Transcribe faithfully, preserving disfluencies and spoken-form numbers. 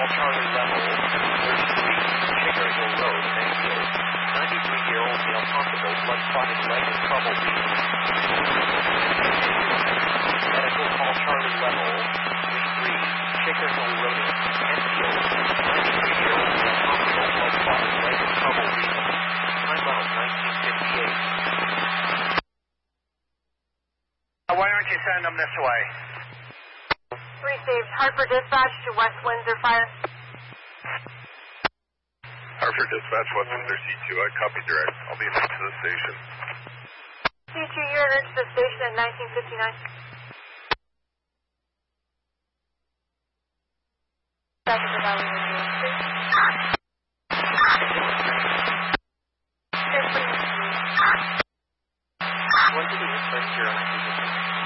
Charlie level, thirty-three, Chicker Hill Road, Mayfield. ninety-three-year-old male possible blood-spotted leg and trouble breathing. Medical call Charlie level, three three, Chicker Hill Road, Enfield. ninety-three-year-old male possible blood-spotted leg and trouble breathing. Time out nineteen fifty-eight. Why aren't you sending them this way? Received. Hartford Dispatch to West Windsor Fire. Hartford Dispatch, West Windsor C two. I copy direct. I'll be next to the station. C two, you're next to the station at nineteen fifty-nine. Back at the Valley Windsor. When did he return here on